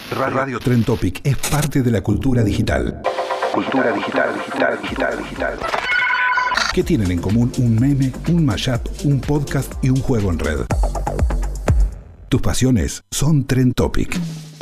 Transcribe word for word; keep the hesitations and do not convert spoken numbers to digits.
Radio Trend Topic es parte de la cultura digital. Cultura digital, digital, digital, digital. ¿Qué tienen en común un meme, un mashup, un podcast y un juego en red? Tus pasiones son Trend Topic.